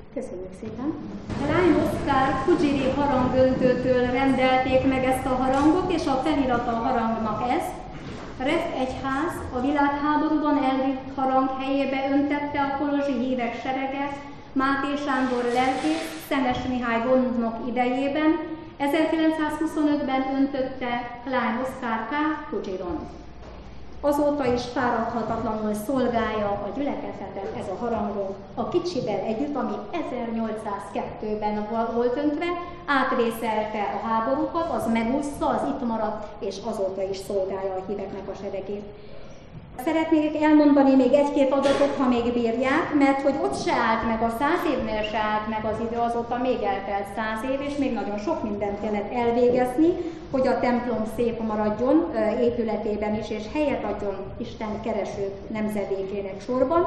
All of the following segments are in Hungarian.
Köszönjük szépen! Klein Oszkár Fujiri harangöntőtől rendelték meg ezt a harangot, és a felirata a harangnak ez. Ref egyház a világháborúban elvitt harang helyébe öntette a kolozsi hívek serege Máté Sándor lelkész, Szenes Mihály gondnok idejében, 1925-ben öntötte Klein Oszkár K. Fujiron. Azóta is fáradhatatlanul szolgálja a gyülekezetet ez a harangunk a kicsivel együtt, ami 1802-ben volt öntve, átrészelte a háborúkat, az megúszta, az itt maradt, és azóta is szolgálja a híveknek a seregét. Szeretnék elmondani még egy-két adatot, ha még bírják, mert hogy ott se állt meg, a 100 évnél se állt meg az idő, azóta még eltelt 100 év, és még nagyon sok mindent kellett elvégezni, hogy a templom szép maradjon épületében is, és helyet adjon Isten keresők nemzedékének sorban.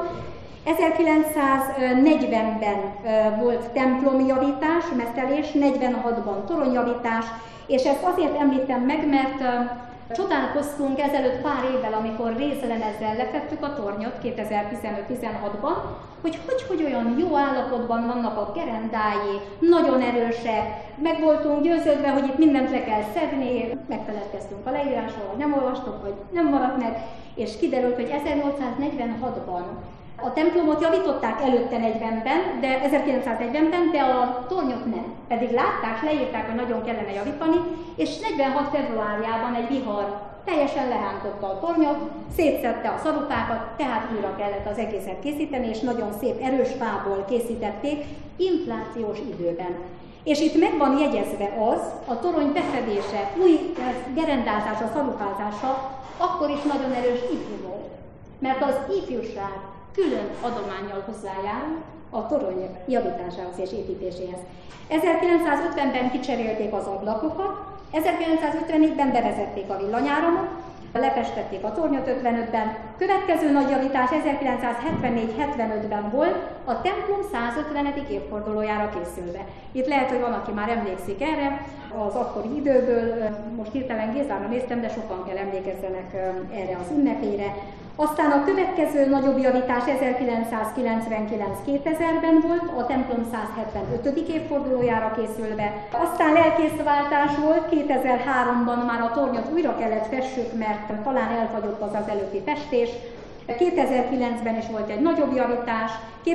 1940-ben volt templomjavítás, mesztelés, 46-ban toronyjavítás, és ezt azért említem meg, mert csodálkoztunk ezelőtt pár évvel, amikor rézlemezzel lefettük a tornyot 2015-16-ban, hogy olyan jó állapotban vannak a gerendái, nagyon erősek, meg voltunk győződve, hogy itt mindent le kell szedni, megfeledkeztünk a leírásról, vagy nem olvastuk, vagy nem maradt meg, és kiderült, hogy 1846-ban a templomot javították előtte 1940-ben, de a tornyot nem. Pedig látták, leírták, hogy nagyon kellene javítani, és 46. februárjában egy vihar teljesen lehántotta a tornyot, szétszedte a szarupákat, tehát újra kellett az egészet készíteni, és nagyon szép erős fából készítették inflációs időben. És itt meg van jegyezve az, a torony befedése, új gerendázása, szarupázása, akkor is nagyon erős ifjú volt. Mert az ifjúság külön adománnyal hozzájárul a torony javításához és építéséhez. 1950-ben kicserélték az ablakokat, 1954-ben bevezették a villanyáramot, lefestették a tornyot 55-ben, következő nagy javítás 1974-75-ben volt, a templom 150. évfordulójára készülve. Itt lehet, hogy van, aki már emlékszik erre, az akkori időből, most hirtelen Gézára néztem, de sokan kell emlékezzenek erre az ünnepére. Aztán a következő nagyobb javítás 1999-2000-ben volt, a templom 175. évfordulójára készülve. Aztán lelkészváltás volt, 2003-ban már a tornyot újra kellett fessük, mert talán elfagyott az előtti festés. 2009-ben is volt egy nagyobb javítás,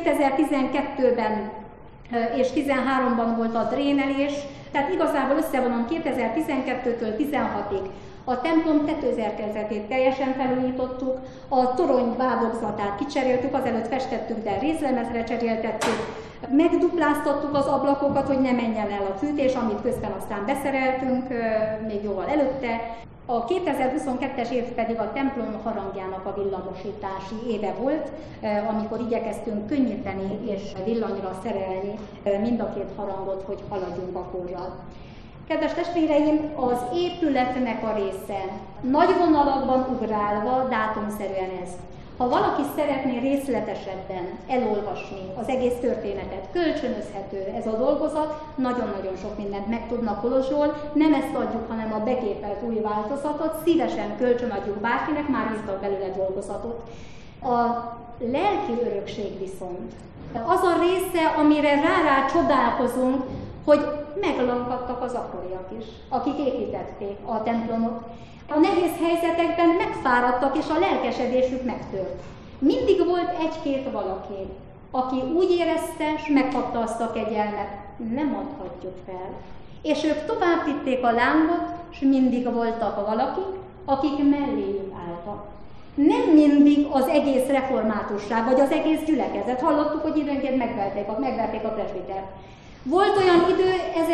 2012-ben és 2013-ban volt a drénelés, tehát igazából összevonom 2012-től 16-ig. A templom tetőzerkezetét teljesen felújítottuk, a torony bádogzatát kicseréltük, azelőtt festettük, de rézlemezre cseréltettük, megdupláztattuk az ablakokat, hogy ne menjen el a fűtés, amit közben aztán beszereltünk, még jóval előtte. A 2022-es év pedig a templom harangjának a villamosítási éve volt, amikor igyekeztünk könnyíteni és villanyra szerelni mind a két harangot, hogy haladjunk a korral. Kedves testvéreim, az épületnek a része nagy vonalakban ugrálva dátumszerűen ez. Ha valaki szeretné részletesebben elolvasni az egész történetet, kölcsönözhető ez a dolgozat, nagyon-nagyon sok mindent megtudnak Kolozsról, nem ezt adjuk, hanem a begépelt új változatot, szívesen kölcsönadjuk bárkinek, már írtak belőle dolgozatot. A lelki örökség viszont az a része, amire rá csodálkozunk, hogy meglankadtak az akkoriak is, akik építették a templomot. A nehéz helyzetekben megfáradtak, és a lelkesedésük megtört. Mindig volt egy-két valaki, aki úgy érezte, és megkapta azt a kegyelmet, nem adhatjuk fel. És ők tovább vitték a lángot, és mindig voltak valakik, akik melléjük álltak. Nem mindig az egész reformátusság, vagy az egész gyülekezet. Hallottuk, hogy időnként megverték a presbitert. Volt olyan idő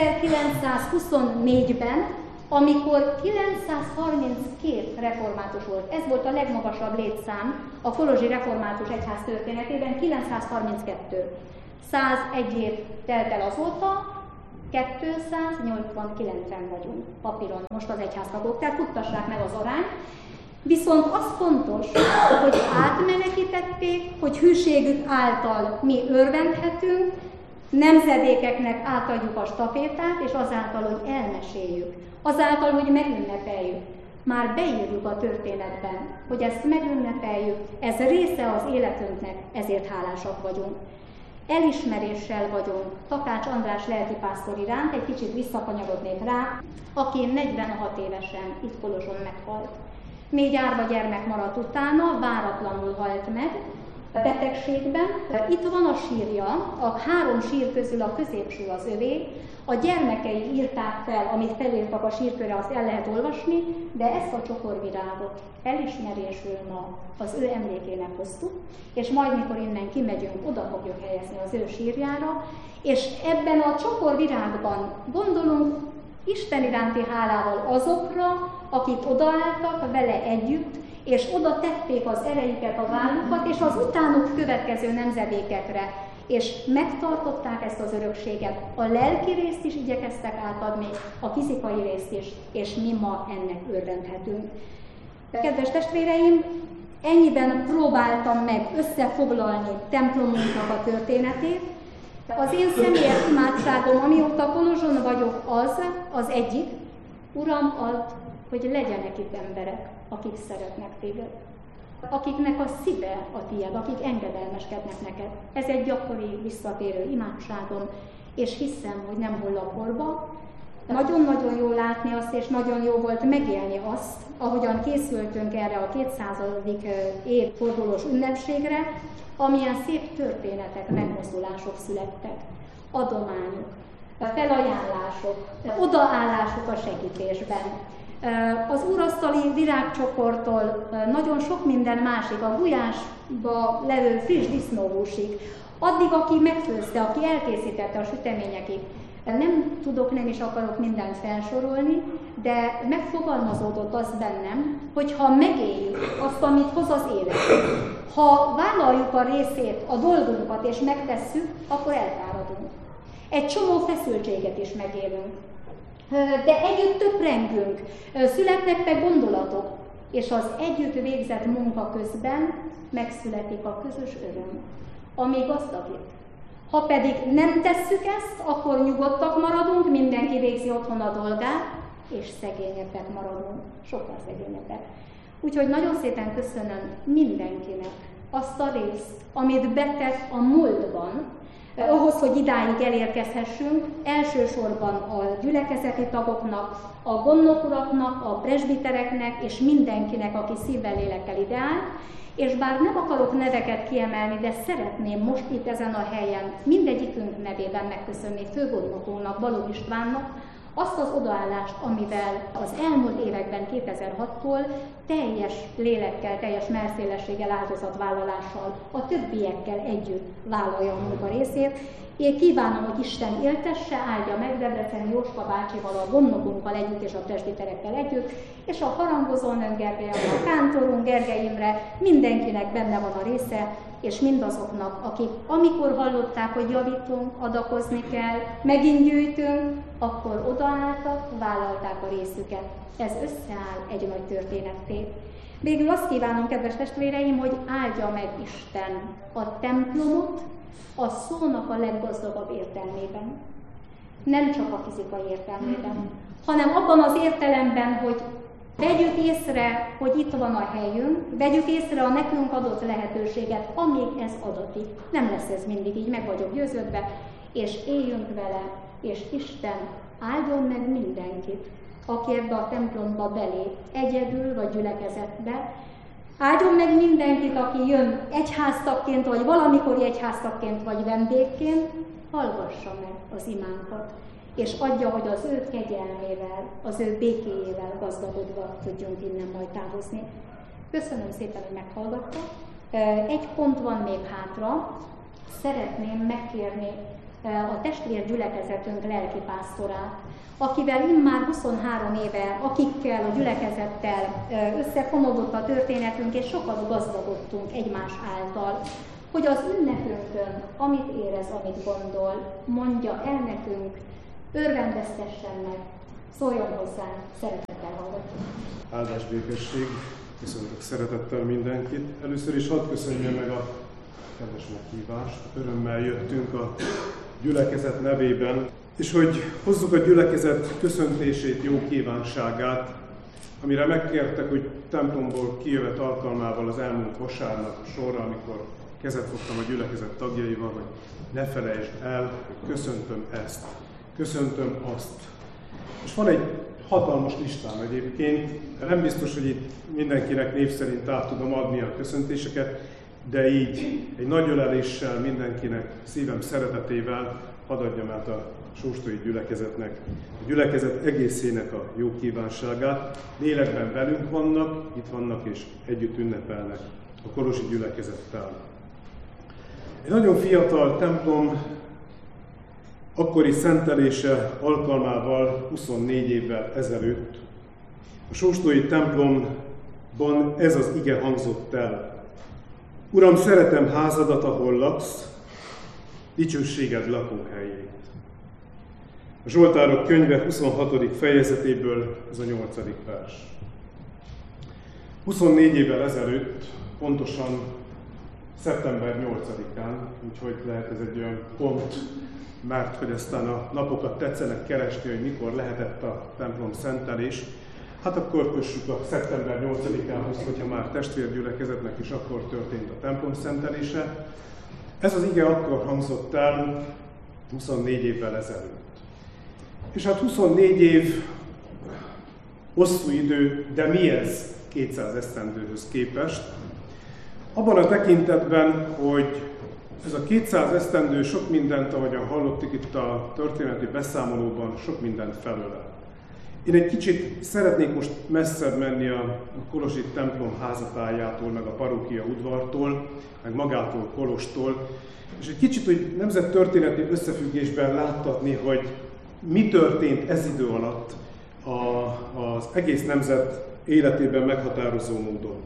1924-ben, amikor 932 református volt. Ez volt a legmagasabb létszám a kolozsi református egyház történetében, 932. 101 év telt el azóta, 289-en vagyunk papíron most az egyháztagok, tehát futtassák meg az arányt. Viszont az fontos, hogy átmenekítették, hogy hűségük által mi örvendhetünk, nemzedékeknek átadjuk a stafétát, és azáltal, hogy elmeséljük, azáltal, hogy megünnepeljük, már beírjuk a történetben, hogy ezt megünnepeljük, ez része az életünknek, ezért hálásak vagyunk. Elismeréssel vagyunk Takács András lelkipásztor iránt, egy kicsit visszakanyarodnék rá, aki 46 évesen itt Kolozson meghalt. 4 árva gyermek maradt utána, váratlanul halt meg, betegségben. Itt van a sírja, a 3 sír közül a középső az övé, a gyermekei írták fel, amit felírtak a sírkörre, azt el lehet olvasni, de ezt a csokorvirágot elismerésül ma az ő emlékének hoztuk, és majd, mikor innen kimegyünk, oda fogjuk helyezni az ő sírjára, és ebben a csokorvirágban gondolunk Isten iránti hálával azokra, akik odaálltak vele együtt, és oda tették az erejüket, a vállukat, és az utánuk következő nemzedékekre, és megtartották ezt az örökséget. A lelki részt is igyekeztek átadni, a fizikai részt is, és mi ma ennek örvendhetünk. Kedves testvéreim, ennyiben próbáltam meg összefoglalni templomunknak a történetét. Az én személyes imádságom, amióta Kolozson vagyok, az egyik: Uram, add, hogy legyenek itt emberek, akik szeretnek téged, akiknek a szíve a tiéd, akik engedelmeskednek neked. Ez egy gyakori, visszatérő imádságom, és hiszem, hogy nem hull a porba. Nagyon-nagyon jó látni azt, és nagyon jó volt megélni azt, ahogyan készültünk erre a 200. évfordulós ünnepségre, amilyen szép történetek, megmozdulások születtek, adományok, felajánlások, odaállások a segítésben. Az úrasztali virágcsokortól nagyon sok minden másik, a gulyásba levő friss disznóhúsig, addig, aki megfőzte, aki elkészítette a süteményekig. Nem tudok, nem is akarok mindent felsorolni, de megfogalmazódott az bennem, hogy ha megéljük azt, amit hoz az élet, ha vállaljuk a részét, a dolgunkat és megtesszük, akkor elfáradunk. Egy csomó feszültséget is megélünk. De együtt töprengünk, születnek meg gondolatok, és az együtt végzett munka közben megszületik a közös öröm, ami gazdagít. Ha pedig nem tesszük ezt, akkor nyugodtak maradunk, mindenki végzi otthon a dolgát, és szegényebbek maradunk, sokkal szegényebbek. Úgyhogy nagyon szépen köszönöm mindenkinek azt a részt, amit betett a múltban, ahhoz, hogy idáig elérkezhessünk, elsősorban a gyülekezeti tagoknak, a gondnokuraknak, a presbitereknek és mindenkinek, aki szívvel, lélekkel ideál. És bár nem akarok neveket kiemelni, de szeretném most itt ezen a helyen mindegyikünk nevében megköszönni főgondnokunknak, Balogh Istvánnak azt az odaállást, amivel az elmúlt években, 2006-tól teljes lélekkel, teljes merszélességgel, áldozatvállalással, a többiekkel együtt vállalja a munka részét. Én kívánom, hogy Isten éltesse, áldja meg Debrecen Jóska bácsival, a gondnokunkkal együtt és a presbiterekkel együtt, és a harangozónőnk Gergely, a kántorunk Gergely Imre, mindenkinek benne van a része, és mindazoknak, akik amikor hallották, hogy javítunk, adakozni kell, megint gyűjtünk, akkor odaálltak, vállalták a részüket. Ez összeáll egy nagy történetté. Végül azt kívánom, kedves testvéreim, hogy áldja meg Isten a templomot, a szónak a leggazdagabb értelmében. Nem csak a fizikai értelmében, hanem abban az értelemben, hogy vegyük észre, hogy itt van a helyünk, vegyük észre a nekünk adott lehetőséget, amíg ez adatik. Nem lesz ez mindig így, meg vagyok győződve, és éljünk vele, és Isten áldjon meg mindenkit, aki ebbe a templomba belép, egyedül vagy gyülekezetbe. Áldjon meg mindenkit, aki jön egyháztagként, vagy valamikor egyháztagként, vagy vendégként, hallgassa meg az imánkat, és adja, hogy az ő kegyelmével, az ő békéjével gazdagodva tudjunk innen majd távozni. Köszönöm szépen, hogy meghallgattak. Egy pont van még hátra. Szeretném megkérni a testvér gyülekezetünk lelkipásztorát, akivel immár 23 éve, akikkel a gyülekezettel összefonódott a történetünk, és sokat gazdagodtunk egymás által, hogy az ünnepünkön, amit érez, amit gondol, mondja el nekünk, örvendeztessen meg, szóljon hozzánk, szeretettel hallgatunk. Áldás, békesség, köszöntök szeretettel mindenkit. Először is hadd köszönjem meg a kedves meghívást, örömmel jöttünk a gyülekezet nevében, és hogy hozzuk a gyülekezet köszöntését, jó kívánságát, amire megkértek, hogy templomból kijövet alkalmával az elmúlt vasárnap sorra, amikor kezet fogtam a gyülekezet tagjaival, hogy ne felejtsd el, hogy köszöntöm ezt, köszöntöm azt. És van egy hatalmas listám egyébként, nem biztos, hogy itt mindenkinek név szerint át tudom adni a köszöntéseket, de így egy nagy öleléssel mindenkinek szívem szeretetével hadd adjam át a sóstói gyülekezetnek, a gyülekezet egészének a jó kívánságát. Lélekben velünk vannak, itt vannak és együtt ünnepelnek a kolosi gyülekezettel. Egy nagyon fiatal templom akkori szentelése alkalmával 24 évvel ezelőtt a sóstói templomban ez az ige hangzott el. Uram, szeretem házadat, ahol laksz, dicsőséged lakóhelyét. A Zsoltárok könyve 26. fejezetéből ez a 8. vers. 24 évvel ezelőtt, pontosan szeptember 8-án, úgyhogy lehet ez egy olyan pont, mert hogy aztán a napokat tetszenek keresni, hogy mikor lehetett a templom szentelés, hát akkor kössük a szeptember 8-ához, hogyha már testvérgyülekezetnek is akkor történt a templom szentelése. Ez az ige akkor hangzott el 24 évvel ezelőtt. És hát 24 év hosszú idő, de mi ez 200 esztendőhöz képest? Abban a tekintetben, hogy ez a 200 esztendő sok mindent, ahogyan hallottuk itt a történeti beszámolóban, sok mindent felölel. Én egy kicsit szeretnék most messzebb menni a kolosi templom házatájától, meg a parókia udvartól, meg magától Kolostól, és egy kicsit úgy nemzettörténeti összefüggésben láttatni, hogy mi történt ez idő alatt az egész nemzet életében meghatározó módon.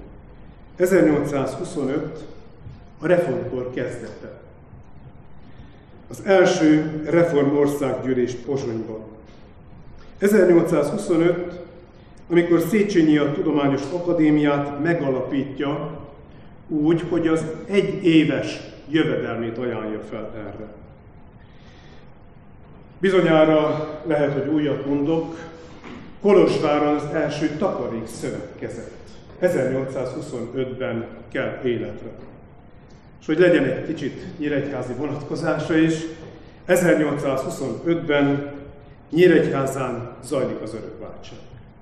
1825 a reformkor kezdete. Az első reformországgyűlés Pozsonyban. 1825, amikor Széchenyi a Tudományos Akadémiát megalapítja úgy, hogy az 1 éves jövedelmét ajánlja fel erre. Bizonyára lehet, hogy újat mondok, Kolozsváron az első takarékszövetkezet 1825-ben kell életre. És hogy legyen egy kicsit nyíregyházi vonatkozása is, 1825-ben Nyíregyházán zajlik az örökváltság.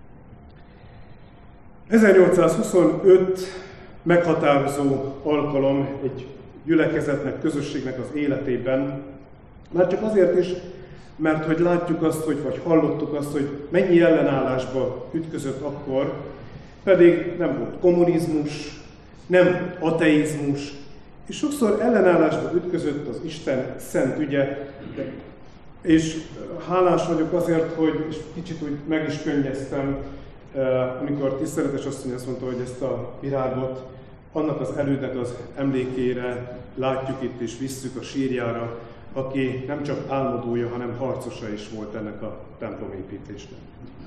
1825 meghatározó alkalom egy gyülekezetnek, közösségnek az életében, már csak azért is, mert hogy látjuk azt, vagy hallottuk azt, hogy mennyi ellenállásba ütközött akkor, pedig nem volt kommunizmus, nem ateizmus, és sokszor ellenállásba ütközött az Isten szent ügye, és hálás vagyok azért, hogy és kicsit úgy meg is könnyeztem, amikor tiszteletes asszony azt mondta, hogy ezt a virágot annak az elődnek az emlékére látjuk itt és visszük a sírjára, aki nem csak álmodója, hanem harcosa is volt ennek a templomépítésnek.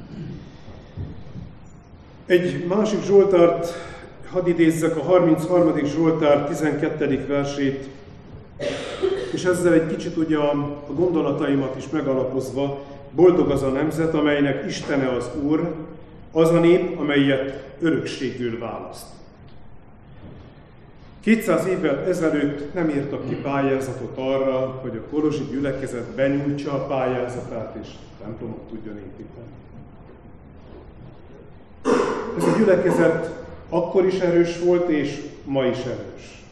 Egy másik Zsoltárt hadd idézzek, a 33. Zsoltár 12. versét, és ezzel egy kicsit ugye a gondolataimat is megalapozva, boldog az a nemzet, amelynek Istene az Úr, az a nép, amelyet örökségül választ. 200 évvel ezelőtt nem írtak ki pályázatot arra, hogy a kolozsi gyülekezet benyújtsa a pályázatát és templomot tudjon építeni. Ez a gyülekezet akkor is erős volt, és ma is erős.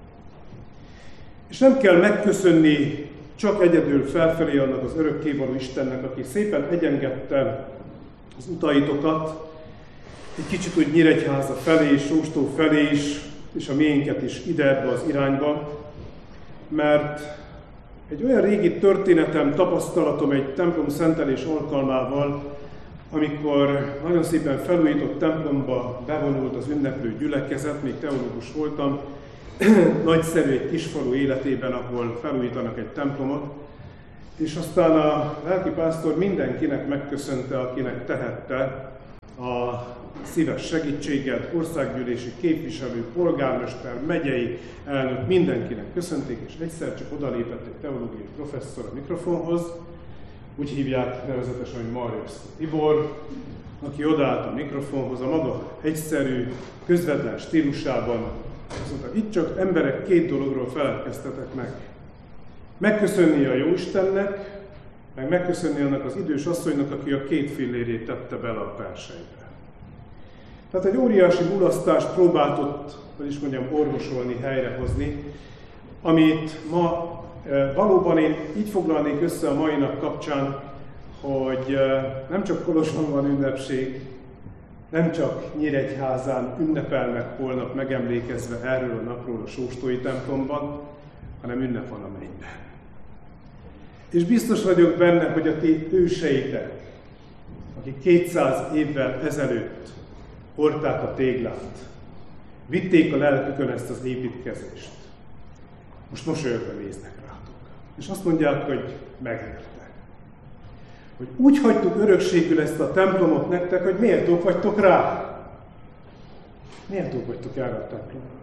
És nem kell megköszönni csak egyedül felfelé annak az örökkévaló Istennek, aki szépen egyengedte az utaitokat, egy kicsit úgy Nyíregyháza felé, Sóstó felé is, és a miénket is ide ebbe az irányba, mert egy olyan régi történetem, tapasztalatom egy templom szentelés alkalmával, amikor nagyon szépen felújított templomba bevonult az ünneplő gyülekezet, még teológus voltam, nagyszerű egy kisfalu életében, ahol felújítanak egy templomot, és aztán a lelkipásztor mindenkinek megköszönte, akinek tehette a szíves segítséget, országgyűlési képviselő, polgármester, megyei elnök, mindenkinek köszönték, és egyszer csak odalépett egy teológiai professzor a mikrofonhoz, úgy hívják nevezetesen, hogy Marjevszki Tibor, aki odaállt a mikrofonhoz a maga egyszerű, közvetlen stílusában, Azt mondta, itt csak emberek két dologról feledkeztetek meg. Megköszönni a Jóistennek, meg megköszönni annak az idős asszonynak, aki a 2 fillérjét tette bele a persejbe. Tehát egy óriási mulasztást próbált ott, hogy is mondjam, orvosolni, helyrehozni, amit ma valóban én így foglalnék össze a mai nap kapcsán, hogy nem csak Kolozsvárban van ünnepség, nem csak Nyíregyházán ünnepelnek holnap megemlékezve erről a napról a Sóstói templomban, hanem ünnep van a mennyben. És biztos vagyok benne, hogy a ti őseitek, akik 200 évvel ezelőtt hordták a téglát, vitték a lelkükön ezt az építkezést, most mosolyogva néznek rátok. És azt mondják, hogy megérte. Hogy úgy hagytuk örökségül ezt a templomot nektek, hogy méltók vagytok rá. Méltók vagytok erre a templomra.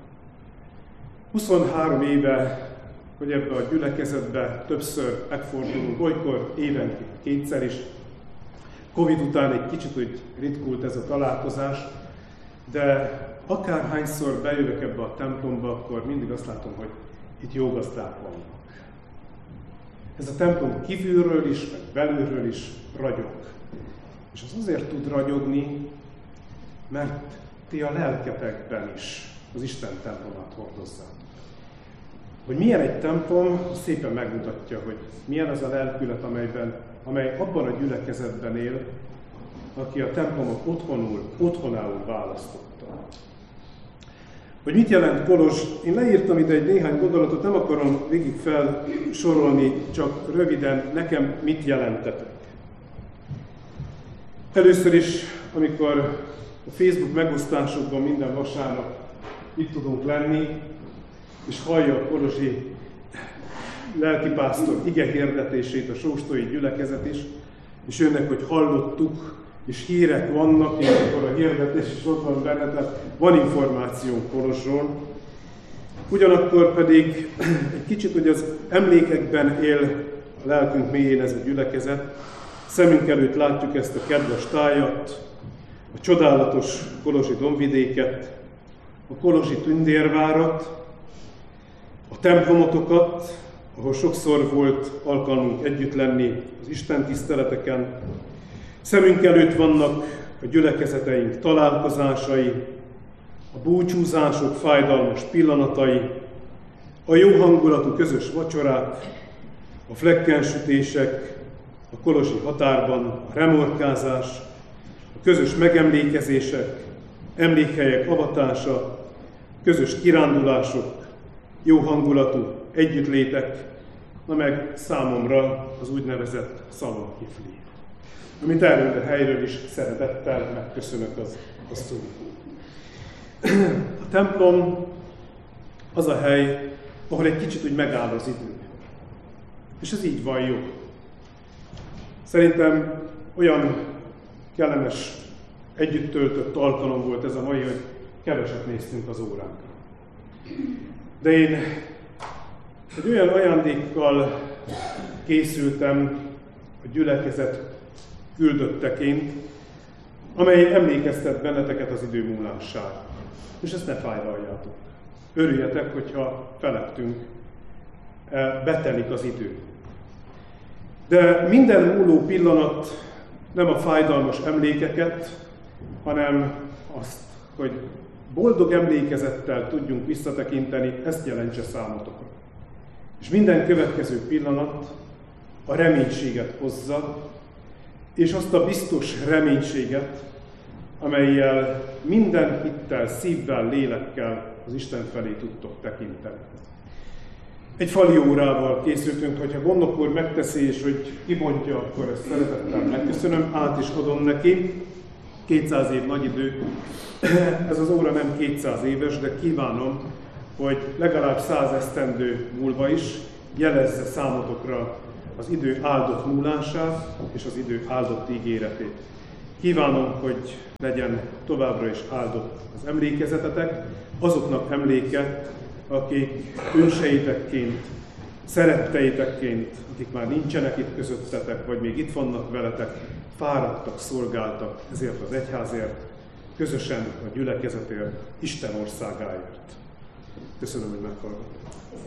23 éve, hogy ebbe a gyülekezetbe többször megfordulunk, olykor évenként 2-szer is. Covid után egy kicsit úgy ritkult ez a találkozás, de akárhányszor bejövök ebbe a templomba, akkor mindig azt látom, hogy itt jó gazdák vannak. Ez a templom kívülről is, meg belülről is ragyog. És az azért tud ragyogni, mert ti a lelketekben is az Isten templomát hordozzátok. Hogy milyen egy templom, szépen megmutatja, hogy milyen az a lelkület, amely abban a gyülekezetben él, aki a templomot otthonául választotta. Hogy mit jelent Kolozs? Én leírtam ide egy néhány gondolatot, nem akarom végig felsorolni, csak röviden nekem mit jelentetek. Először is, amikor a Facebook megosztásokban minden vasárnap itt tudunk lenni, és hallja a kolozsi lelkipásztor ige hirdetését, a sóstói gyülekezet is, és jönnek, hogy hallottuk, és hírek vannak, és akkor a hirdetés is ott van benne, tehát van információnk Kolozsról. Ugyanakkor pedig egy kicsit, hogy az emlékekben él a lelkünk mélyén ez a gyülekezet, szemünk előtt látjuk ezt a kedves tájat, a csodálatos kolozsi dombvidéket, a kolozsi tündérvárat, a templomotokat, ahol sokszor volt alkalmunk együtt lenni az Isten tiszteleteken. Szemünk előtt vannak a gyülekezeteink találkozásai, a búcsúzások fájdalmas pillanatai, a jó hangulatú közös vacsorák, a flekkensütések, a kolozsi határban, a remorkázás, a közös megemlékezések, emlékhelyek avatása, közös kirándulások, jó hangulatú együttlétek, na meg számomra az úgynevezett szalonkifli, amit erről a helyről is szeretettel megköszönök a szó. A templom az a hely, ahol egy kicsit úgy megáll az idő. És ez így van jó. Szerintem olyan kellemes, együtt töltött alkalom volt ez a mai, hogy keveset néztünk az óránkra. De én egy olyan ajándékkal készültem a gyülekezet küldötteként, amely emlékeztet benneteket az idő múlására. És ezt ne fájdaljátok. Örüljetek, hogyha felettünk betelik az idő. De minden múló pillanat nem a fájdalmas emlékeket, hanem azt, hogy boldog emlékezettel tudjunk visszatekinteni, ezt jelentse számotokra. És minden következő pillanat a reménységet hozza, és azt a biztos reménységet, amellyel minden hittel, szívvel, lélekkel az Isten felé tudtok tekinteni. Egy fali órával készültünk, hogyha gondok úr megteszi, és hogy kibontja, akkor ezt szeretettel megköszönöm, át is adom neki. 200 év nagy idő. Ez az óra nem 200 éves, de kívánom, hogy legalább 100 esztendő múlva is jelezze számotokra az idő áldott múlását és az idő áldott ígéretét. Kívánom, hogy legyen továbbra is áldott az emlékezetetek, azoknak emléke, akik őseitekként, szeretteitekként, akik már nincsenek itt közöttetek, vagy még itt vannak veletek, fáradtak, szolgáltak ezért az egyházért, közösen a gyülekezetért, Isten országáért. Köszönöm, hogy meghallgattak.